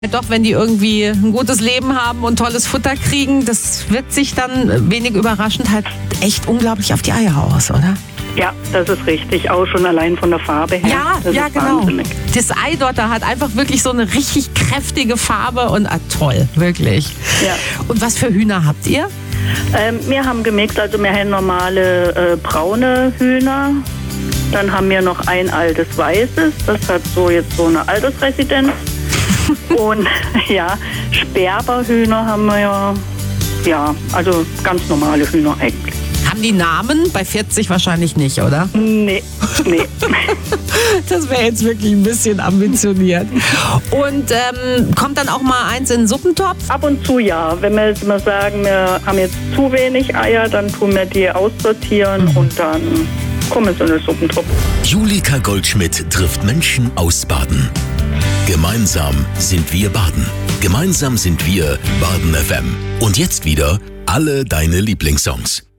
Doch, wenn die irgendwie ein gutes Leben haben und tolles Futter kriegen, das wirkt sich dann wenig überraschend halt echt unglaublich auf die Eier aus, oder? Ja, das ist richtig. Auch schon allein von der Farbe her. Das ist genau. wahnsinnig. Das Eidotter hat einfach wirklich so eine richtig kräftige Farbe und toll, wirklich. Ja. Und was für Hühner habt ihr? Wir haben gemixt, also wir haben normale braune Hühner. Dann haben wir noch ein altes weißes, das hat jetzt so eine Altersresidenz. Und ja, Sperberhühner haben wir ja, also ganz normale Hühner eigentlich. Haben die Namen? Bei 40 wahrscheinlich nicht, oder? Nee. Das wäre jetzt wirklich ein bisschen ambitioniert. Und kommt dann auch mal eins in den Suppentopf? Ab und zu ja. Wenn wir jetzt mal sagen, wir haben jetzt zu wenig Eier, dann tun wir die aussortieren und dann kommen sie in den Suppentopf. Julika Goldschmidt trifft Menschen aus Baden. Gemeinsam sind wir Baden. Gemeinsam sind wir Baden FM. Und jetzt wieder alle deine Lieblingssongs.